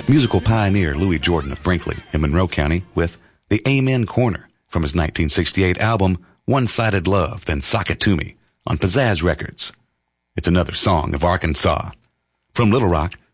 Musical pioneer Louis Jordan of Brinkley in Monroe County with the Amen Corner from his 1968 album One-Sided Love, Then Sock It To Me on Pizzazz Records. It's another song of Arkansas. From Little Rock,